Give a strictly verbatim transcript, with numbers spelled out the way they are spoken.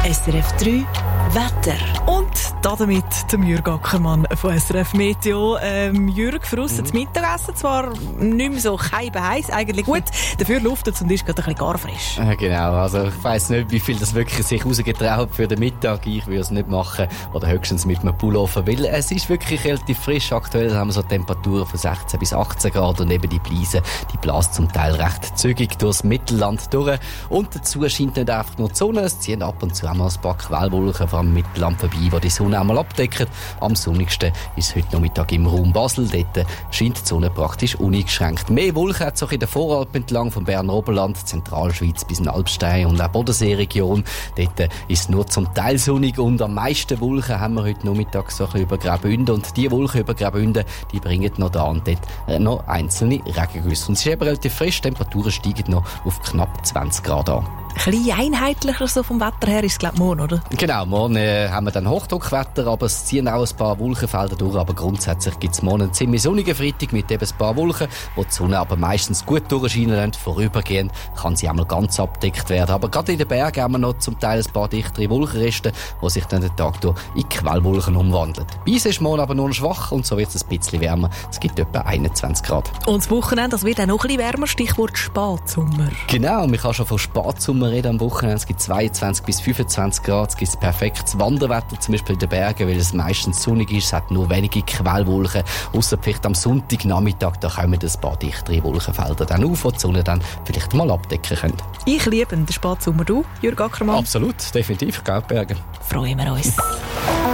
S R F drei Wetter. Und damit der Jürg Ackermann von S R F Meteo. Ähm, Jürg, für uns mhm. das Mittagessen zwar nicht mehr so heiß, eigentlich gut, dafür luftet es und ist gerade ein bisschen gar frisch. Ja, genau, also ich weiss nicht, wie viel das wirklich sich rausgetraut für den Mittag. Ich würde es nicht machen oder höchstens mit einem Pullover, weil es ist wirklich relativ frisch. Aktuell haben wir so Temperaturen von sechzehn bis achtzehn Grad und eben die Bleise, die bläst zum Teil recht zügig durchs Mittelland durch. Und dazu scheint nicht einfach nur die Sonne, es ziehen ab und zu auch mal ein paar Quellwolken vor dem Mittelland vorbei, die die Sonne einmal abdecken. Am sonnigsten ist heute Nachmittag im Raum Basel. Dort scheint die Sonne praktisch uneingeschränkt. Mehr Wolken hat es auch in der Voralp entlang vom Berner Oberland, Zentralschweiz bis in Alpstein und auch Bodenseeregion. Dort ist es nur zum Teil sonnig und am meisten Wolken haben wir heute Nachmittag so ein bisschen über Graubünden. Und die Wolken über Graubünden, die bringen noch da und dort noch einzelne Regengüsse. Und es ist eben relativ frisch, die Temperaturen steigen noch auf knapp zwanzig Grad an. Ein bisschen einheitlicher so vom Wetter her ist es, glaube ich, morgen, oder? Genau, morgen äh, haben wir dann Hochdruckwetter, aber es ziehen auch ein paar Wolkenfelder durch. Aber grundsätzlich gibt es morgen einen ziemlich sonnigen Freitag mit eben ein paar Wolken, wo die Sonne aber meistens gut durchscheinen lässt. Vorübergehend kann sie einmal ganz abdeckt werden. Aber gerade in den Bergen haben wir noch zum Teil ein paar dichtere Wolkenreste, die sich dann den Tag durch in Quellwolken umwandeln. Bei uns ist morgen aber nur noch schwach und so wird es ein bisschen wärmer. Es gibt etwa einundzwanzig Grad. Und das Wochenende, das wird auch noch ein bisschen wärmer, Stichwort Spatsommer. Genau, man kann schon von Spatsommer reden am Wochenende. Es gibt zweiundzwanzig bis fünfundzwanzig Grad. Es gibt perfektes Wanderwetter, zum Beispiel in den Bergen, weil es meistens sonnig ist. Es hat nur wenige Quellwolken. Ausser vielleicht am Sonntagnachmittag, da kommen ein paar dichtere Wolkenfelder dann auf, die die Sonne dann vielleicht mal abdecken können. Ich liebe den Spatsommer. Du, Jürg Ackermann? Absolut, definitiv. Berge. Freuen wir uns.